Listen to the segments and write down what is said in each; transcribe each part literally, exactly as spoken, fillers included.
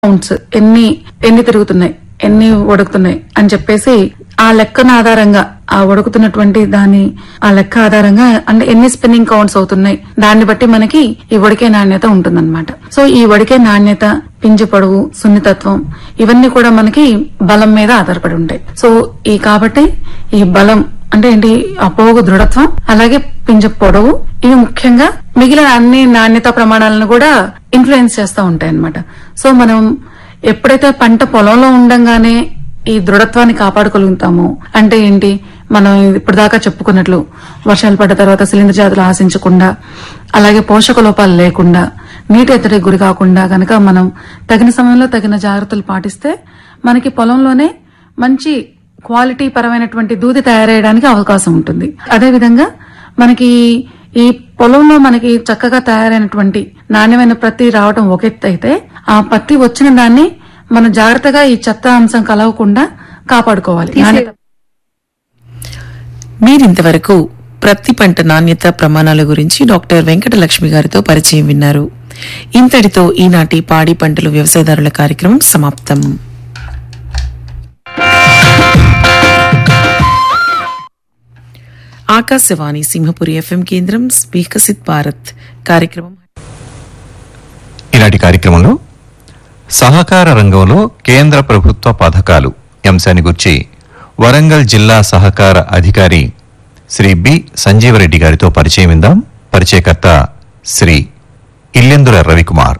Counts ఎన్ని ఎన్ని తిరుగుతున్నాయి, ఎన్ని ఉడుకుతున్నాయి అని చెప్పేసి ఆ లెక్కన ఆధారంగా ఆ ఉడుకుతున్నటువంటి దాని ఆ లెక్క ఆధారంగా అంటే ఎన్ని స్పిన్నింగ్ కౌంట్స్ అవుతున్నాయి దాన్ని బట్టి మనకి ఈ ఉడికే నాణ్యత ఉంటుందన్నమాట. సో ఈ ఉడికే నాణ్యత, పింజ పొడవు, సున్నితత్వం ఇవన్నీ కూడా మనకి బలం మీద ఆధారపడి ఉంటాయి. సో ఈ కాబట్టి ఈ బలం అంటే ఏంటి, ఆ పోగు దృఢత్వం అలాగే పింజ పొడవు ఇవి ముఖ్యంగా మిగిలిన అన్ని నాణ్యత ప్రమాణాలను కూడా ఇన్ఫ్లుయెన్స్ చేస్తూ ఉంటాయి అన్నమాట. సో మనం ఎప్పుడైతే పంట పొలంలో ఉండంగానే ఈ దృఢత్వాన్ని కాపాడుకోగలుగుతామో అంటే ఏంటి, మనం ఇప్పుడు దాకా చెప్పుకున్నట్లు వర్షాలు పడ్డ తర్వాత శిలీంద్ర జాతులు ఆశించకుండా అలాగే పోషక లోపాలు లేకుండా నీటి ఎత్తడికి గురి కాకుండా గనక మనం తగిన సమయంలో తగిన జాగ్రత్తలు పాటిస్తే మనకి పొలంలోనే మంచి క్వాలిటీ పరమైనటువంటి దూది తయారయ్యడానికి అవకాశం ఉంటుంది. అదేవిధంగా మనకి ఈ పొలంలో మనకి చక్కగా తయారైనటువంటి నాణ్యమైన పత్తి రావడం ఒక ఎత్తు అయితే, ఆ పత్తి వచ్చిన దాన్ని మనం జాగ్రత్తగా ఈ చెత్త అంశం కలవకుండా కాపాడుకోవాలి. మీరింతవరకు ప్రతి పంట నాణ్యత ప్రమాణాల గురించి డాక్టర్ వెంకటలక్ష్మి గారితో పరిచయం విన్నారు. ఇంతటితో ఈనాటి పాడి పంటలు వ్యవసాయదారుల కార్యక్రమం సమాప్తం. ఆకాశవాణి సింహపురి ఎఫ్ఎం కేంద్రం, వికసిత్ భారత్ కార్యక్రమం. ఈనాటి కార్యక్రమంలో సహకార రంగంలో కేంద్ర ప్రభుత్వ పథకాలు అంశాన్ని గురించి వరంగల్ జిల్లా సహకార అధికారి శ్రీ బి సంజీవరెడ్డి గారితో పరిచయం విందాం. పరిచయకర్త శ్రీ ఇల్లెందుల రవికుమార్.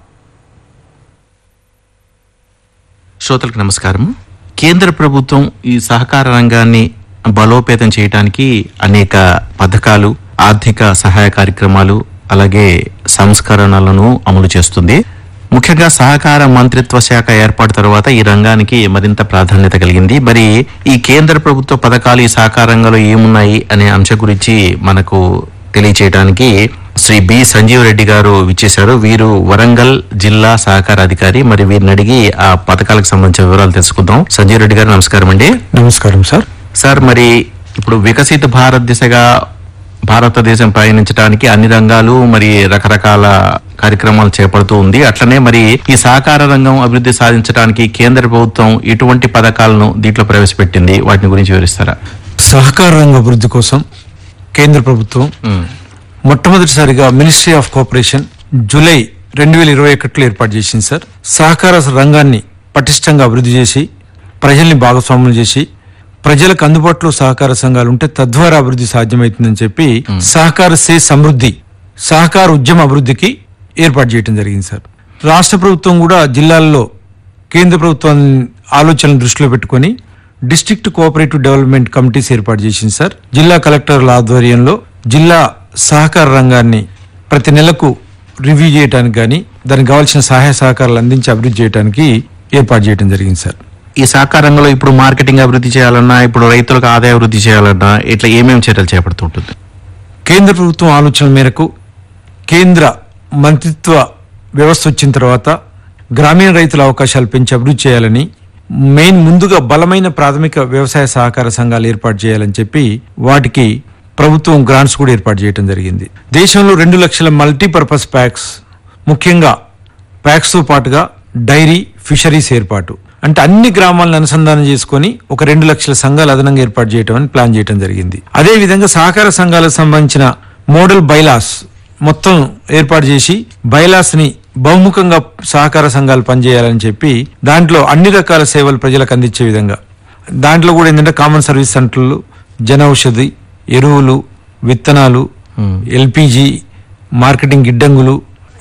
శ్రోతలకు నమస్కారం. కేంద్ర ప్రభుత్వం ఈ సహకార రంగాన్ని బలోపేతం చేయడానికి అనేక పథకాలు, ఆర్థిక సహాయ కార్యక్రమాలు అలాగే సంస్కరణలను అమలు చేస్తుంది. ముఖ్యంగా సహకార మంత్రిత్వ శాఖ ఏర్పాటు తర్వాత ఈ రంగానికి మరింత ప్రాధాన్యత కలిగింది. మరి ఈ కేంద్ర ప్రభుత్వ పథకాలు ఈ సహకార రంగంలో ఏమున్నాయి అనే అంశం గురించి మనకు తెలియచేయడానికి శ్రీ బి సంజీవరెడ్డి గారు విచ్చేశారు. వీరు వరంగల్ జిల్లా సహకార అధికారి. మరి వీరిని అడిగి ఆ పథకాలకు సంబంధించిన వివరాలు తెలుసుకుందాం. సంజీవరెడ్డి గారు నమస్కారం అండి. నమస్కారం సార్. సార్, మరి ఇప్పుడు వికసిత భారత్ దిశగా భారతదేశం ప్రయాణించడానికి అన్ని రంగాలు మరి రకరకాల కార్యక్రమాలు చేపడుతూ ఉంది. అట్లనే మరి ఈ సహకార రంగం అభివృద్ధి సాధించడానికి కేంద్ర ప్రభుత్వం ఎటువంటి పథకాలను దీంట్లో ప్రవేశపెట్టింది, వాటిని గురించి వివరిస్తారా? సహకార రంగ అభివృద్ధి కోసం కేంద్ర ప్రభుత్వం మొట్టమొదటిసారిగా మినిస్ట్రీ ఆఫ్ కోఆపరేషన్ జూలై రెండు వేల ఇరవై ఒకటిలో ఏర్పాటు చేసింది సార్. సహకార రంగాన్ని పటిష్టంగా అభివృద్ధి చేసి ప్రజల్ని భాగస్వాములు చేసి ప్రజలకు అందుబాటులో సహకార సంఘాలు ఉంటే తద్వారా అభివృద్ధి సాధ్యమవుతుందని చెప్పి సహకార సే సమృద్ధి సహకార ఉద్యమ అభివృద్ధికి ఏర్పాటు చేయడం జరిగింది సార్. రాష్ట్ర ప్రభుత్వం కూడా జిల్లాల్లో కేంద్ర ప్రభుత్వం ఆలోచనలు దృష్టిలో పెట్టుకుని డిస్ట్రిక్ట్ కోఆపరేటివ్ డెవలప్మెంట్ కమిటీస్ ఏర్పాటు చేసింది సార్. జిల్లా కలెక్టర్ల ఆధ్వర్యంలో జిల్లా సహకార రంగాన్ని ప్రతి నెలకు రివ్యూ చేయడానికి కానీ దానికి కావాల్సిన సహాయ సహకారాలు అందించి అభివృద్ధి చేయడానికి ఏర్పాటు చేయడం జరిగింది సార్. ఈ సహకార రంగంలో ఇప్పుడు మార్కెటింగ్ అభివృద్ధి చేయాలన్నా, ఇప్పుడు రైతులకు ఆదాయ అభివృద్ధి చేయాలన్నా ఇట్లా ఏమేమి చర్యలు చేపడుతుంటుంది? కేంద్ర ప్రభుత్వం ఆలోచన మేరకు కేంద్ర మంత్రిత్వ వ్యవస్థ వచ్చిన తర్వాత గ్రామీణ రైతుల అవకాశాలు పెంచి అభివృద్ధి చేయాలని, మెయిన్ ముందుగా బలమైన ప్రాథమిక వ్యవసాయ సహకార సంఘాలు ఏర్పాటు చేయాలని చెప్పి వాటికి ప్రభుత్వం గ్రాంట్స్ కూడా ఏర్పాటు చేయడం జరిగింది. దేశంలో రెండు లక్షల మల్టీపర్పస్ ప్యాక్స్, ముఖ్యంగా ప్యాక్స్ తో పాటుగా డైరీ, ఫిషరీస్ ఏర్పాటు అంటే అన్ని గ్రామాలను అనుసంధానం చేసుకుని ఒక రెండు లక్షల సంఘాలు అదనంగా ఏర్పాటు చేయడం అని ప్లాన్ చేయడం జరిగింది. అదే విధంగా సహకార సంఘాలకు సంబంధించిన మోడల్ బైలాస్ మొత్తం ఏర్పాటు చేసి బైలాస్ ని బహుముఖంగా సహకార సంఘాలు పనిచేయాలని చెప్పి దాంట్లో అన్ని రకాల సేవలు ప్రజలకు అందించే విధంగా దాంట్లో కూడా ఏంటంటే కామన్ సర్వీస్ సెంటర్లు, జన ఔషధి, ఎరువులు, విత్తనాలు, ఎల్పిజి, మార్కెటింగ్ గిడ్డంగులు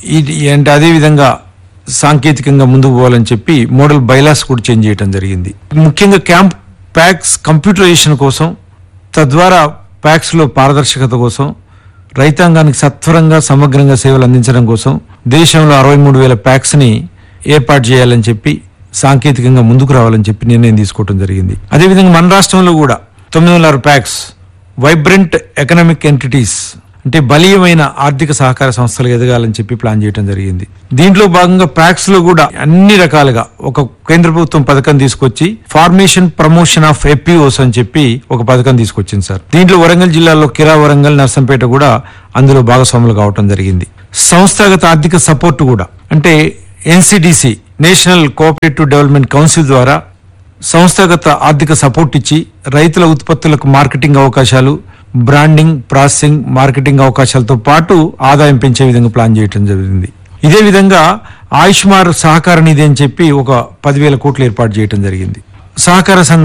అంటే అదే విధంగా సాంకేతికంగా ముందుకు పోవాలని చెప్పి మోడల్ బైలాస్ కూడా చేంజ్ చేయడం జరిగింది. ముఖ్యంగా క్యాంప్ ప్యాక్స్ కంప్యూటరైజేషన్ కోసం, తద్వారా ప్యాక్స్ లో పారదర్శకత కోసం, రైతాంగానికి సత్వరంగా సమగ్రంగా సేవలు అందించడం కోసం దేశంలో అరవై మూడు వేల ప్యాక్స్ ని ఏర్పాటు చేయాలని చెప్పి సాంకేతికంగా ముందుకు రావాలని చెప్పి నిర్ణయం తీసుకోవడం జరిగింది. అదేవిధంగా మన రాష్ట్రంలో కూడా తొమ్మిది వందల ఆరు ప్యాక్స్ వైబ్రెంట్ ఎకనామిక్ ఎంటిటీస్ అంటే బలీయమైన ఆర్థిక సహకార సంస్థలు ఎదగాలని చెప్పి ప్లాన్ చేయడం జరిగింది. దీంట్లో భాగంగా ప్యాక్స్ లో కూడా అన్ని రకాలుగా ఒక కేంద్ర ప్రభుత్వం పథకం తీసుకొచ్చి ఫార్మేషన్ ప్రమోషన్ ఆఫ్ ఎపిఓస్ అని చెప్పి ఒక పథకం తీసుకొచ్చింది సార్. దీంట్లో వరంగల్ జిల్లాలో కిరా, వరంగల్, నర్సంపేట కూడా అందులో భాగస్వాములు కావటం జరిగింది. సంస్థాగత ఆర్థిక సపోర్ట్ కూడా అంటే NCDC national cooperative development council ద్వారా సంస్థాగత ఆర్థిక సపోర్ట్ ఇచ్చి రైతుల ఉత్పత్తులకు మార్కెటింగ్ అవకాశాలు, బ్రాండింగ్, ప్రాసెసింగ్, మార్కెటింగ్ అవకాశాలతో పాటు ఆదాయం పెంచే విధంగా ప్లాన్ చేయడం జరిగింది. ఇదే విధంగా ఆయుష్మార్ సహకార నిధి అని చెప్పి ఒక పదివేల కోట్లు ఏర్పాటు చేయడం జరిగింది. సహకార సంఘ